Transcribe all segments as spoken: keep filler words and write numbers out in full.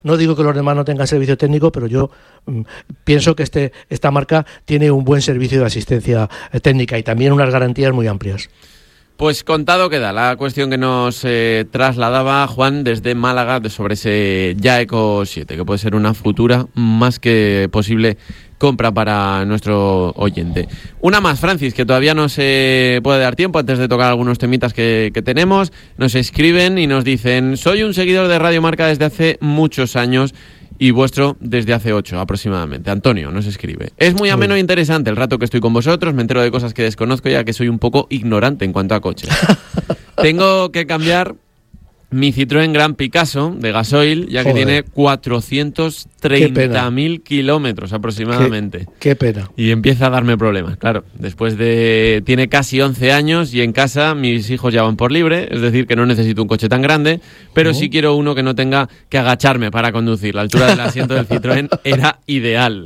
No digo que los demás no tengan servicio técnico, pero yo mm, pienso que este esta marca tiene un buen servicio de asistencia eh, técnica y también unas garantías muy amplias. Pues contado queda la cuestión que nos eh, trasladaba Juan desde Málaga de sobre ese Jaeco siete, que puede ser una futura más que posible compra para nuestro oyente. Una más, Francis, que todavía no se puede dar tiempo antes de tocar algunos temitas que, que tenemos. Nos escriben y nos dicen: soy un seguidor de Radio Marca desde hace muchos años y vuestro desde hace ocho aproximadamente. Antonio nos escribe: es muy ameno e interesante el rato que estoy con vosotros, me entero de cosas que desconozco ya que soy un poco ignorante en cuanto a coches. Tengo que cambiar mi Citroën Gran Picasso de gasoil, ya que Joder. tiene cuatrocientos treinta mil kilómetros aproximadamente. Qué, qué pena. Y empieza a darme problemas, claro. Después de... Tiene casi once años y en casa mis hijos ya van por libre, es decir, que no necesito un coche tan grande, pero ¿No? sí quiero uno que no tenga que agacharme para conducir. La altura del asiento del Citroën era ideal.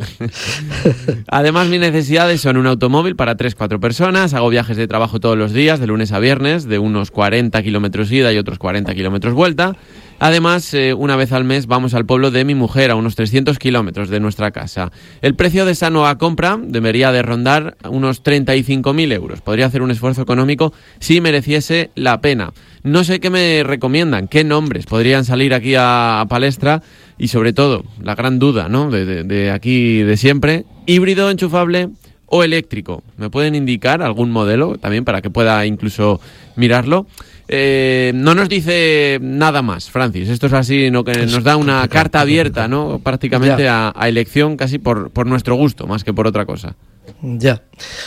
Además, mis necesidades son un automóvil para tres cuatro personas, hago viajes de trabajo todos los días, de lunes a viernes, de unos cuarenta kilómetros ida y otros cuarenta kilómetros vuelta. Además, eh, una vez al mes vamos al pueblo de mi mujer, a unos trescientos kilómetros de nuestra casa. El precio de esa nueva compra debería de rondar unos treinta y cinco mil euros. Podría hacer un esfuerzo económico si mereciese la pena. No sé qué me recomiendan, qué nombres podrían salir aquí a, a palestra y sobre todo, la gran duda, ¿no?, de, de, de aquí de siempre, híbrido enchufable o eléctrico. ¿Me pueden indicar algún modelo también para que pueda incluso mirarlo? Eh, no nos dice nada más, Francis. Esto es así, ¿no?, que nos da una carta abierta, ¿no?, prácticamente a, a elección, casi por, por nuestro gusto, más que por otra cosa. Ya.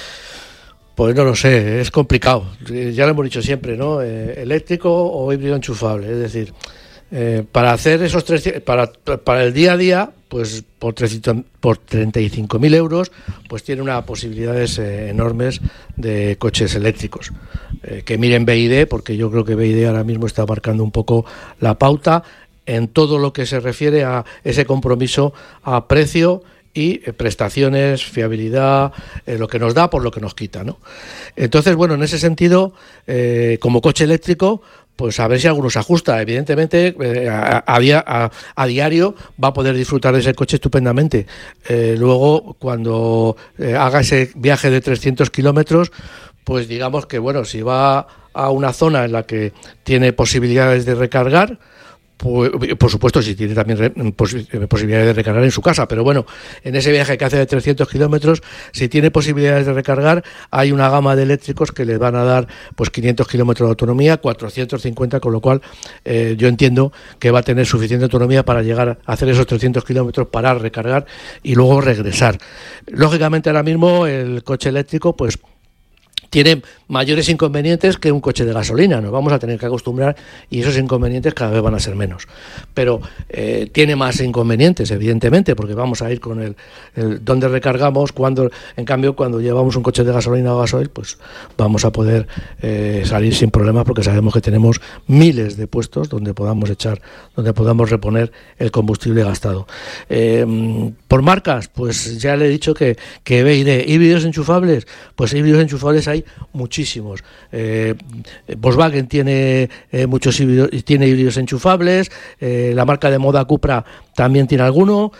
Pues no lo sé, es complicado. Ya lo hemos dicho siempre, ¿no? Eh, eléctrico o híbrido enchufable. Es decir, eh, para hacer esos tres, para, para el día a día, pues por, trescientos, por treinta y cinco mil euros, pues tiene unas posibilidades eh, enormes de coches eléctricos. Eh, que miren B Y D, porque yo creo que B Y D ahora mismo está marcando un poco la pauta en todo lo que se refiere a ese compromiso a precio y eh, prestaciones, fiabilidad, eh, lo que nos da por lo que nos quita, ¿no? Entonces, bueno, en ese sentido, eh, como coche eléctrico, pues a ver si alguno se ajusta. Evidentemente, eh, a, a, día, a, a diario va a poder disfrutar de ese coche estupendamente. Eh, luego, cuando eh, haga ese viaje de trescientos kilómetros, pues digamos que, bueno, si va a una zona en la que tiene posibilidades de recargar, pues, por supuesto, si tiene también re, posi, posibilidades de recargar en su casa, pero bueno, en ese viaje que hace de trescientos kilómetros, si tiene posibilidades de recargar, hay una gama de eléctricos que le van a dar pues quinientos kilómetros de autonomía, cuatrocientos cincuenta, con lo cual eh, yo entiendo que va a tener suficiente autonomía para llegar a hacer esos trescientos kilómetros, parar, recargar y luego regresar. Lógicamente, ahora mismo el coche eléctrico, pues tiene mayores inconvenientes que un coche de gasolina. Nos vamos a tener que acostumbrar y esos inconvenientes cada vez van a ser menos. Pero eh, tiene más inconvenientes, evidentemente, porque vamos a ir con el, el dónde recargamos, cuando, en cambio, cuando llevamos un coche de gasolina o gasoil, pues vamos a poder eh, salir sin problemas porque sabemos que tenemos miles de puestos donde podamos echar, donde podamos reponer el combustible gastado. Eh, por marcas, pues ya le he dicho que, que B Y D, híbridos enchufables, pues híbridos enchufables hay muchísimos. Eh, Volkswagen tiene eh, muchos híbridos, tiene híbridos enchufables, eh, la marca de moda Cupra también tiene alguno.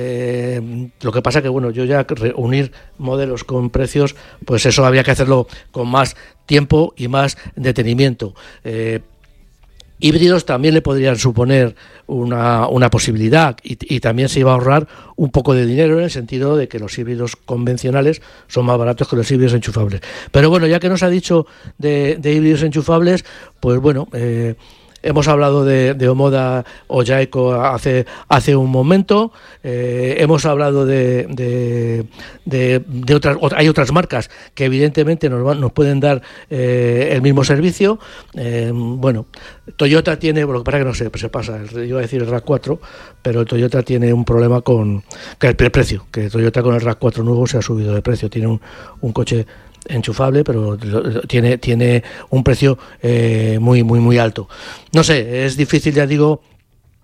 Eh, lo que pasa que, bueno, yo ya reunir modelos con precios, pues eso había que hacerlo con más tiempo y más detenimiento. Eh, Híbridos también le podrían suponer una, una posibilidad y, y también se iba a ahorrar un poco de dinero en el sentido de que los híbridos convencionales son más baratos que los híbridos enchufables. Pero bueno, ya que nos ha dicho de, de híbridos enchufables, pues bueno, eh, hemos hablado de, de Omoda o Jaeco hace, hace un momento, eh, hemos hablado de, de, de, de otras, hay otras marcas que evidentemente nos, nos pueden dar eh, el mismo servicio. Eh, bueno, Toyota tiene, lo que pasa es que no sé, se pasa, yo iba a decir el RAV cuatro, pero Toyota tiene un problema con que el precio, que Toyota con el RAV cuatro nuevo se ha subido de precio, tiene un, un coche enchufable, pero tiene tiene un precio eh, muy muy muy alto. No sé, es difícil, ya digo,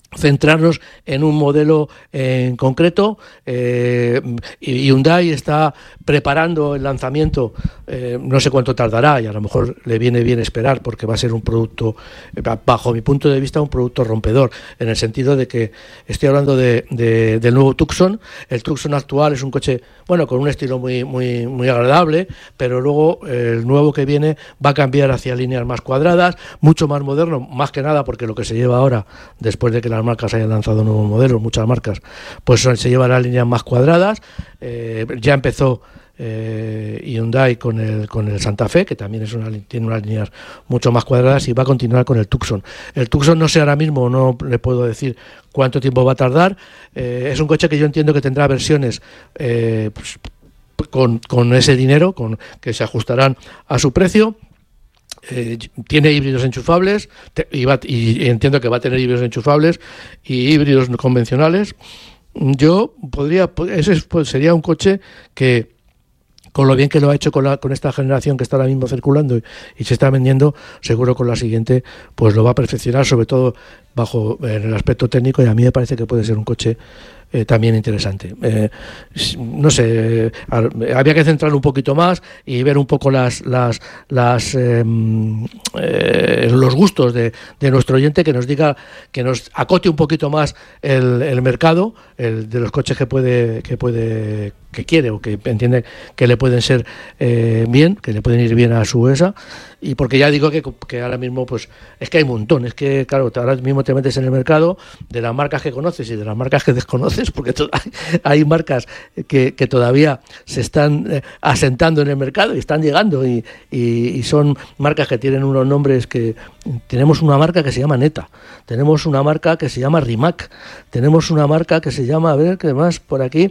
centrarnos en un modelo en concreto. eh, y Hyundai está preparando el lanzamiento, eh, no sé cuánto tardará, y a lo mejor le viene bien esperar, porque va a ser un producto, bajo mi punto de vista, un producto rompedor, en el sentido de que estoy hablando de, de, del nuevo Tucson. El Tucson actual es un coche, bueno, con un estilo muy, muy, muy agradable, pero luego eh, el nuevo que viene va a cambiar hacia líneas más cuadradas, mucho más moderno, más que nada porque lo que se lleva ahora, después de que las marcas hayan lanzado nuevos modelos, muchas marcas, pues se llevan las líneas más cuadradas. Eh, ya empezó eh, Hyundai con el con el Santa Fe, que también es una, tiene unas líneas mucho más cuadradas, y va a continuar con el Tucson. El Tucson no sé ahora mismo, no le puedo decir cuánto tiempo va a tardar. Eh, es un coche que yo entiendo que tendrá versiones eh, pues, con, con ese dinero, con que se ajustarán a su precio. Eh, tiene híbridos enchufables, te, y, va, y entiendo que va a tener híbridos enchufables y híbridos convencionales. Yo podría, ese pues, sería un coche que, con lo bien que lo ha hecho con, la, con esta generación que está ahora mismo circulando y, y se está vendiendo, seguro con la siguiente pues lo va a perfeccionar, sobre todo bajo en el aspecto técnico, y a mí me parece que puede ser un coche Eh, también interesante. Eh, no sé, eh, había que centrar un poquito más y ver un poco las las las eh, eh, los gustos de, de nuestro oyente, que nos diga, que nos acote un poquito más el, el mercado, el de los coches que puede que puede que quiere o que entiende que le pueden ser eh, bien, que le pueden ir bien a su E S A. Y porque ya digo que, que ahora mismo pues es que hay un montón, es que claro, ahora mismo te metes en el mercado de las marcas que conoces y de las marcas que desconoces, porque to- hay, hay marcas que, que todavía se están eh, asentando en el mercado y están llegando, y, y, y son marcas que tienen unos nombres que... Tenemos una marca que se llama Neta, tenemos una marca que se llama Rimac, tenemos una marca que se llama, a ver, ¿qué más por aquí?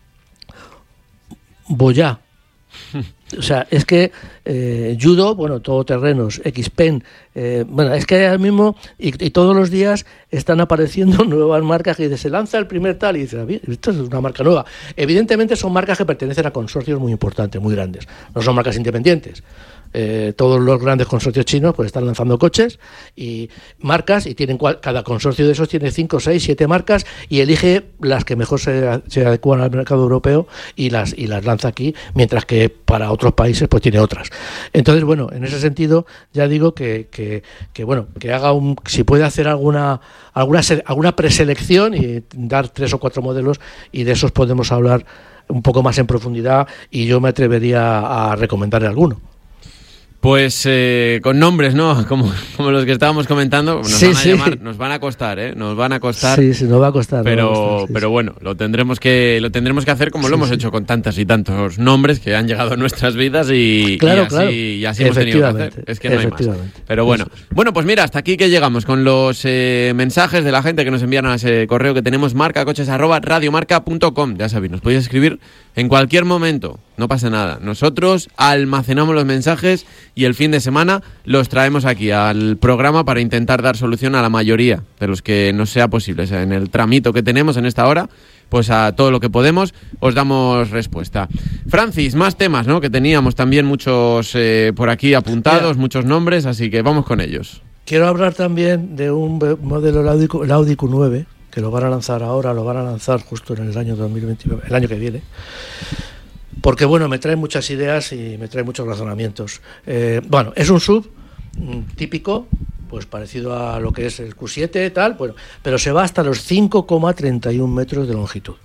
Boyá. O sea, es que eh, Judo, bueno, todoterrenos, X-Pen, eh, bueno, es que ahora mismo y, y todos los días están apareciendo nuevas marcas que dice, se lanza el primer tal, y dice, esto es una marca nueva. Evidentemente son marcas que pertenecen a consorcios muy importantes, muy grandes, no son marcas independientes. Eh, todos los grandes consorcios chinos pues están lanzando coches y marcas, y tienen cual, cada consorcio de esos tiene cinco, seis, siete marcas, y elige las que mejor se, se adecuan al mercado europeo y las y las lanza aquí, mientras que para otros países pues tiene otras. Entonces, bueno, en ese sentido ya digo que, que, que bueno, que haga un, si puede hacer alguna alguna alguna preselección y dar tres o cuatro modelos, y de esos podemos hablar un poco más en profundidad, y yo me atrevería a recomendarle alguno. Pues eh, con nombres, ¿no? Como, como los que estábamos comentando, nos sí, van a sí. llamar, nos van a costar, ¿eh? Nos van a costar. Sí, sí, nos va a costar. Pero, va a costar, sí, pero sí. bueno, lo tendremos que, lo tendremos que hacer como Sí, lo hemos sí. hecho con tantas y tantos nombres que han llegado a nuestras vidas y, Claro, y así, claro. y así hemos tenido que hacer. Es que no hay más. Pero bueno, Eso es. bueno, pues mira, hasta aquí que llegamos con los eh, mensajes de la gente que nos envían a ese correo que tenemos, marcacoches arroba radiomarca punto com. Ya sabéis, nos podéis escribir en cualquier momento, no pasa nada. Nosotros almacenamos los mensajes y el fin de semana los traemos aquí al programa para intentar dar solución a la mayoría de los que nos sea posible. O sea, en el tramito que tenemos en esta hora, pues a todo lo que podemos os damos respuesta. Francis, más temas, ¿no? Que teníamos también muchos eh, por aquí apuntados, Mira, muchos nombres, así que vamos con ellos. Quiero hablar también de un modelo, el Audi, el Audi Q nueve, que lo van a lanzar ahora, lo van a lanzar justo en el año dos mil veintinueve, el año que viene. Porque, bueno, me trae muchas ideas y me trae muchos razonamientos. Eh, bueno, es un sub mm, típico, pues parecido a lo que es el Q siete, tal, bueno, pero se va hasta los cinco coma treinta y un metros de longitud.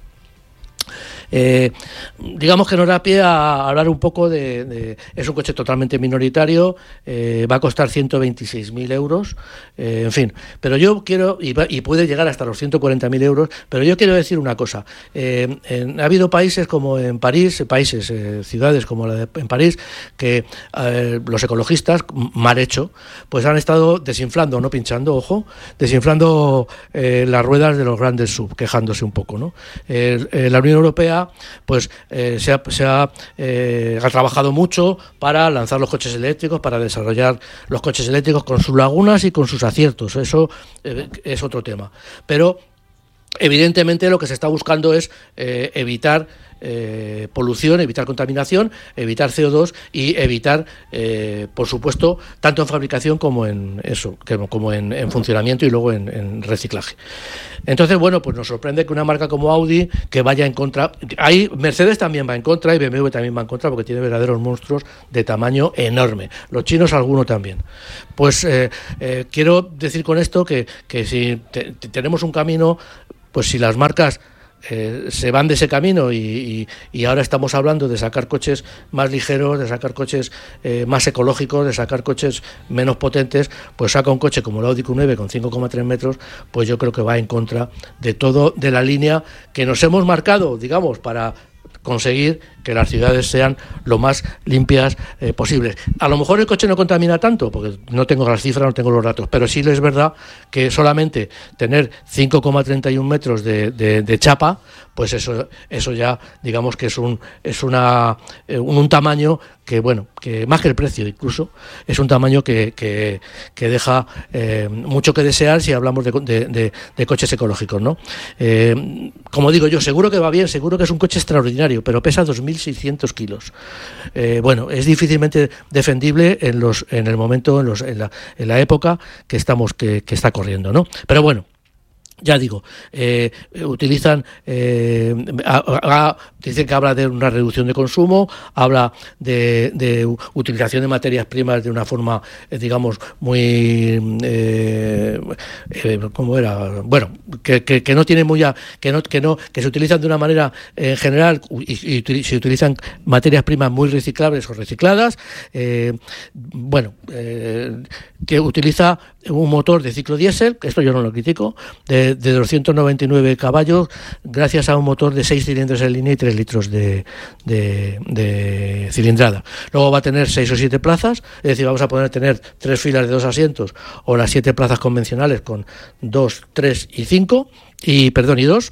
Eh, digamos que nos da pie a hablar un poco de, de es un coche totalmente minoritario, eh, va a costar ciento veintiséis mil euros, eh, en fin, pero yo quiero, y, va, y puede llegar hasta los ciento cuarenta mil euros, pero yo quiero decir una cosa. Eh, en, ha habido países como en París, países, eh, ciudades como la de en París, que eh, los ecologistas, mal hecho, pues han estado desinflando, no pinchando, ojo, desinflando eh, las ruedas de los grandes sub, quejándose un poco, ¿no? Eh, eh, la Unión Europea pues eh, se, ha, se ha, eh, ha trabajado mucho para lanzar los coches eléctricos, para desarrollar los coches eléctricos con sus lagunas y con sus aciertos. Eso eh, es otro tema. Pero evidentemente lo que se está buscando es eh, evitar eh, polución, evitar contaminación, evitar C O dos y evitar, eh, por supuesto, tanto en fabricación como en eso, como en, en funcionamiento y luego en, en reciclaje. Entonces, bueno, pues nos sorprende que una marca como Audi, que vaya en contra, ahí Mercedes también va en contra y B M W también va en contra porque tiene verdaderos monstruos de tamaño enorme. Los chinos alguno también. Pues eh, eh, quiero decir con esto que, que si te, te tenemos un camino, pues si las marcas Eh, se van de ese camino y, y, y ahora estamos hablando de sacar coches más ligeros, de sacar coches eh, más ecológicos, de sacar coches menos potentes, pues saca un coche como el Audi Q nueve con cinco coma tres metros, pues yo creo que va en contra de todo, de la línea que nos hemos marcado, digamos, para conseguir que las ciudades sean lo más limpias eh, posibles. A lo mejor el coche no contamina tanto, porque no tengo las cifras, no tengo los datos, pero sí es verdad que solamente tener cinco coma treinta y uno metros de, de, de chapa, pues eso eso ya digamos que es un es una eh, un, un tamaño que, bueno, que más que el precio incluso, es un tamaño que, que, que deja eh, mucho que desear si hablamos de, de, de, de coches ecológicos, ¿no? Eh, como digo yo, seguro que va bien, seguro que es un coche extraordinario, pero pesa dos mil seiscientos kilos. Eh, bueno, es difícilmente defendible en los en el momento, en, los, en, la, en la época que estamos que, que está corriendo, ¿no? Pero bueno, ya digo, eh, utilizan, eh, a, a, dicen que habla de una reducción de consumo, habla de, de utilización de materias primas de una forma, eh, digamos, muy, eh, eh, ¿cómo era? Bueno, que, que, que no tiene muy, a, que no, que no, que se utilizan de una manera eh, en general y, y se utilizan materias primas muy reciclables o recicladas, eh, bueno, eh, que utiliza un motor de ciclo diésel, que esto yo no lo critico, de, de doscientos noventa y nueve caballos, gracias a un motor de seis cilindros en línea y tres litros de, de, de cilindrada. Luego va a tener seis o siete plazas, es decir, vamos a poder tener tres filas de dos asientos o las siete plazas convencionales con dos, tres y cinco, y perdón, y dos.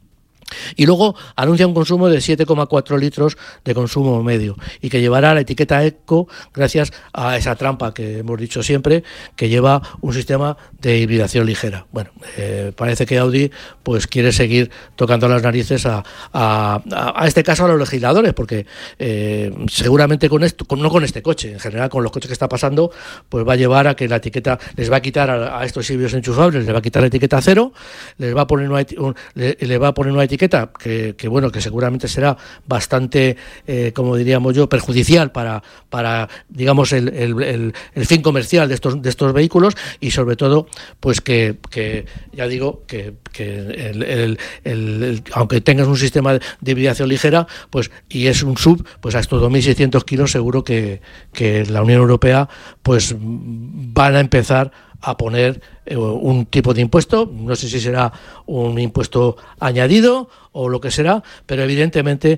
Y luego anuncia un consumo de siete coma cuatro litros de consumo medio y que llevará la etiqueta Eco gracias a esa trampa que hemos dicho siempre, que lleva un sistema de hibridación ligera. Bueno, eh, parece que Audi pues quiere seguir tocando las narices a, a, a este caso a los legisladores, porque eh, seguramente con esto, con, no con este coche, en general con los coches que está pasando, pues va a llevar a que la etiqueta les va a quitar a, a estos híbridos enchufables, les va a quitar la etiqueta cero, les va a poner una, un, le, le va a poner una etiqueta Que, que bueno, que seguramente será bastante, eh, como diríamos yo, perjudicial para, para digamos, el, el, el, el fin comercial de estos de estos vehículos, y sobre todo, pues que, que ya digo, que, que el, el, el, el, aunque tengas un sistema de hibridación ligera, pues y es un sub, pues a estos dos mil seiscientos kilos seguro que, que la Unión Europea pues van a empezar a poner eh, un tipo de impuesto, no sé si será un impuesto añadido o lo que será, pero evidentemente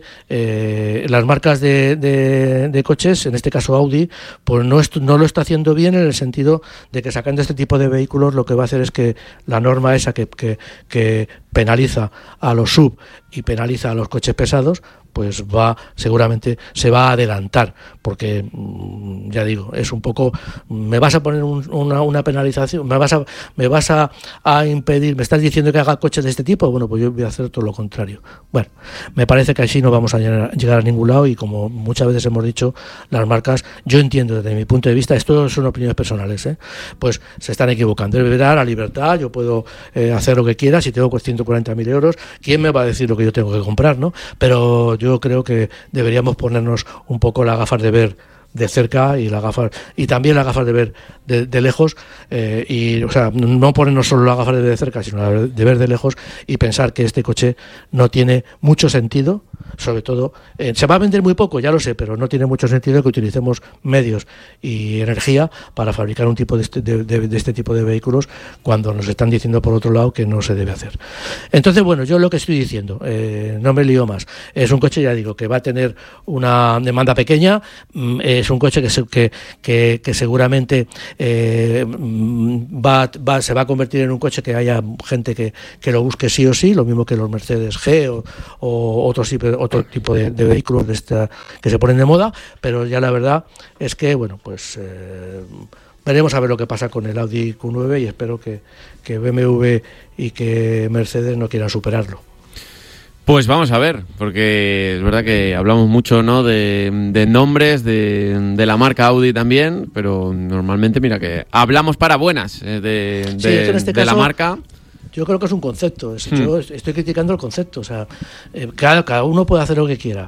eh, las marcas de, de, de coches, en este caso Audi, pues no, est- no lo está haciendo bien, en el sentido de que sacando este tipo de vehículos lo que va a hacer es que la norma esa que, que, que penaliza a los sub y penaliza a los coches pesados, pues va, seguramente se va a adelantar, porque ya digo, es un poco, me vas a poner un, una, una penalización, me vas a me vas a, a impedir, me estás diciendo que haga coches de este tipo, bueno, pues yo voy a hacer todo lo contrario. Bueno, me parece que así no vamos a llegar, llegar a ningún lado, y como muchas veces hemos dicho, las marcas, yo entiendo desde mi punto de vista, esto son opiniones personales, ¿eh? Pues se están equivocando. Debe dar la libertad, yo puedo eh, hacer lo que quiera, si tengo ciento cuarenta mil euros, ¿quién me va a decir lo que yo tengo que comprar, no? Pero yo creo que deberíamos ponernos un poco las gafas de ver de cerca y las gafas y también las gafas de ver de, de lejos, eh, y o sea, no ponernos solo las gafas de ver de cerca, sino de ver de lejos, y pensar que este coche no tiene mucho sentido, sobre todo eh, se va a vender muy poco, ya lo sé, pero no tiene mucho sentido que utilicemos medios y energía para fabricar un tipo de este, de, de, de este tipo de vehículos, cuando nos están diciendo por otro lado que no se debe hacer. Entonces, bueno, yo lo que estoy diciendo, eh, no me lío más, es un coche, ya digo, que va a tener una demanda pequeña, es un coche que, se, que, que, que seguramente eh, va, va, se va a convertir en un coche que haya gente que, que lo busque sí o sí, lo mismo que los Mercedes G o, o otros tipos otro tipo de, de vehículos de esta, que se ponen de moda, pero ya la verdad es que, bueno, pues eh, veremos a ver lo que pasa con el Audi Q nueve, y espero que, que B M W y que Mercedes no quieran superarlo. Pues vamos a ver, porque es verdad que hablamos mucho, ¿no?, de, de nombres, de, de la marca Audi también, pero normalmente, mira, que hablamos para buenas eh, de, de, sí, en este de caso, la marca. Yo creo que es un concepto. Es, hmm. Yo estoy criticando el concepto. O sea, eh, cada, cada uno puede hacer lo que quiera.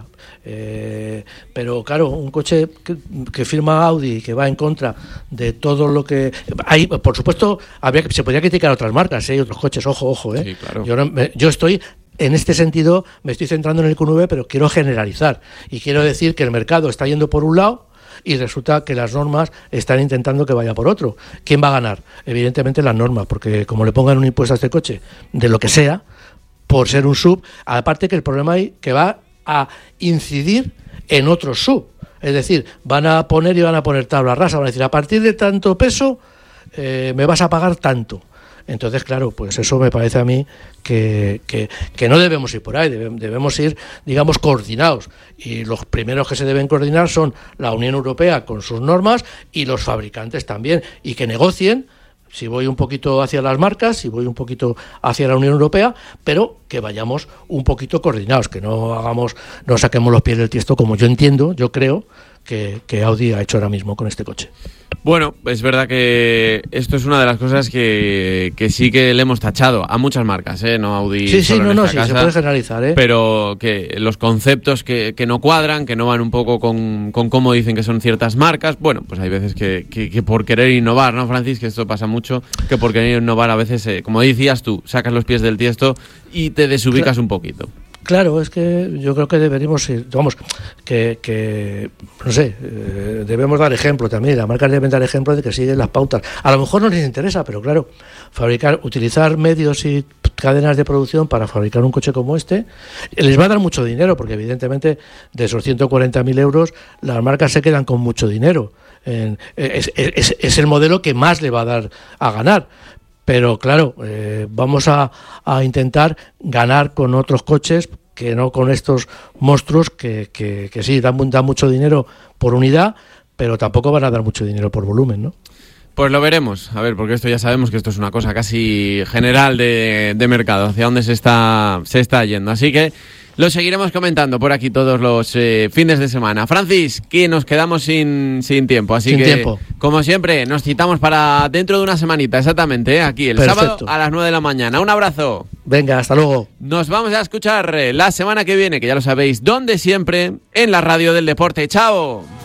Eh, pero claro, un coche que, que firma Audi, que va en contra de todo lo que hay, por supuesto, habría que, se podría criticar a otras marcas, ¿eh? Y otros coches, ojo, ojo, ¿eh? Sí, claro. Yo, no, me, yo estoy... En este sentido, me estoy centrando en el Q nueve, pero quiero generalizar. Y quiero decir que el mercado está yendo por un lado y resulta que las normas están intentando que vaya por otro. ¿Quién va a ganar? Evidentemente las normas, porque como le pongan un impuesto a este coche, de lo que sea, por ser un sub, aparte que el problema hay que va a incidir en otros sub. Es decir, van a poner y van a poner tabla rasa, van a decir, a partir de tanto peso, eh, me vas a pagar tanto. Entonces, claro, pues eso me parece a mí que, que, que no debemos ir por ahí, debemos ir, digamos, coordinados. Y los primeros que se deben coordinar son la Unión Europea con sus normas y los fabricantes también, y que negocien, si voy un poquito hacia las marcas, si voy un poquito hacia la Unión Europea, pero que vayamos un poquito coordinados, que no hagamos, no saquemos los pies del tiesto, como yo entiendo, yo creo, que, que Audi ha hecho ahora mismo con este coche. Bueno, es verdad que esto es una de las cosas que, que sí que le hemos tachado a muchas marcas, ¿eh? No Audi. Sí, sí, solo no, en no, esta sí, casa, se puede generalizar, ¿eh? Pero que los conceptos que, que no cuadran, que no van un poco con, con cómo dicen que son ciertas marcas, bueno, pues hay veces que, que, que por querer innovar, ¿no, Francis? Que esto pasa mucho, que por querer innovar a veces, eh, como decías tú, sacas los pies del tiesto y te desubicas claro. un poquito. Claro, es que yo creo que deberíamos ir, vamos, que, que no sé, eh, debemos dar ejemplo también, las marcas deben dar ejemplo de que siguen las pautas. A lo mejor no les interesa, pero claro, fabricar, utilizar medios y cadenas de producción para fabricar un coche como este, les va a dar mucho dinero, porque evidentemente de esos ciento cuarenta mil euros, las marcas se quedan con mucho dinero. En, es, es, es el modelo que más le va a dar a ganar. Pero claro, eh, vamos a, a intentar ganar con otros coches que no con estos monstruos que, que, que sí, dan, dan mucho dinero por unidad, pero tampoco van a dar mucho dinero por volumen, ¿no? Pues lo veremos, a ver, porque esto ya sabemos que esto es una cosa casi general de, de mercado, hacia dónde se está, se está yendo. Así que lo seguiremos comentando por aquí todos los eh, fines de semana. Francis, que nos quedamos sin, sin tiempo, así sin que, tiempo. Como siempre, nos citamos para dentro de una semanita, exactamente, ¿eh? Aquí, el Perfecto. sábado a las nueve de la mañana. Un abrazo. Venga, hasta luego. Nos vamos a escuchar la semana que viene, que ya lo sabéis, donde siempre, en la radio del deporte. ¡Chao!